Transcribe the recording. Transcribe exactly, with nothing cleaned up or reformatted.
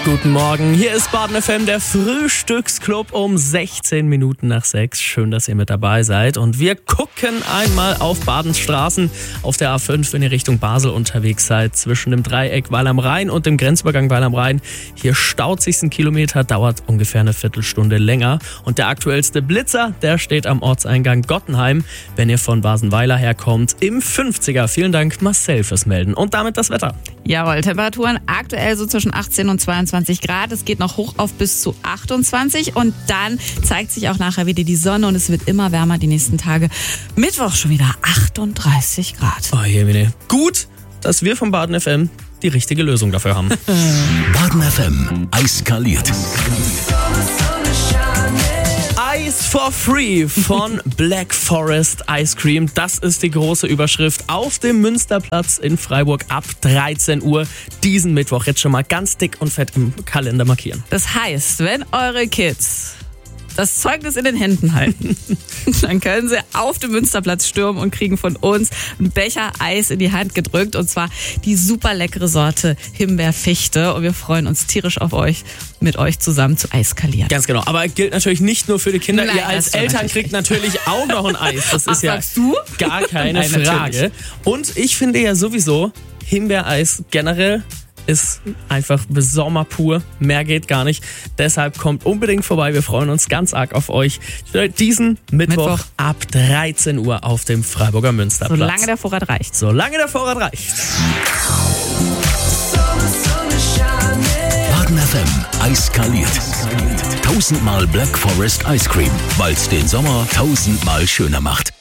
Guten Morgen, hier ist Baden F M, der Frühstücksclub um sechzehn Minuten nach sechs. Schön, dass ihr mit dabei seid. Und wir gucken einmal auf Badens Straßen auf der A fünf, wenn ihr Richtung Basel unterwegs seid. Zwischen dem Dreieck Weil am Rhein und dem Grenzübergang Weil am Rhein. Hier staut sich ein Kilometer, dauert ungefähr eine Viertelstunde länger. Und der aktuellste Blitzer, der steht am Ortseingang Gottenheim, wenn ihr von Basenweiler herkommt, im fünfziger. Vielen Dank, Marcel, fürs Melden. Und damit das Wetter. Jawohl, Temperaturen aktuell so zwischen achtzehn und zweiundzwanzig Grad. Es geht noch hoch auf bis zu achtundzwanzig und dann zeigt sich auch nachher wieder die Sonne und es wird immer wärmer die nächsten Tage. Mittwoch schon wieder achtunddreißig Grad. Oh je, meine. Gut, dass wir von Baden F M die richtige Lösung dafür haben. Baden F M, eiskaliert. Ice for free von Black Forest Ice Cream. Das ist die große Überschrift auf dem Münsterplatz in Freiburg ab dreizehn Uhr. Diesen Mittwoch jetzt schon mal ganz dick und fett im Kalender markieren. Das heißt, wenn eure Kids das Zeugnis in den Händen halten, dann können sie auf den Münsterplatz stürmen und kriegen von uns einen Becher Eis in die Hand gedrückt. Und zwar die super leckere Sorte Himbeerfichte. Und wir freuen uns tierisch auf euch, mit euch zusammen zu eiskalieren. Ganz genau. Aber gilt natürlich nicht nur für die Kinder. Nein, Ihr als Eltern natürlich kriegt natürlich auch noch ein Eis. Das Ach, ist ja sagst du? gar keine Nein, Frage. natürlich. Und ich finde ja sowieso, Himbeereis generell ist einfach Sommer pur. Mehr geht gar nicht. Deshalb kommt unbedingt vorbei. Wir freuen uns ganz arg auf euch. Diesen Mittwoch, Mittwoch. ab dreizehn Uhr auf dem Freiburger Münsterplatz. Solange der Vorrat reicht. Solange der Vorrat reicht. Baden F M, eiskaliert. Tausendmal Black Forest Ice Cream, weil's den Sommer tausendmal schöner macht.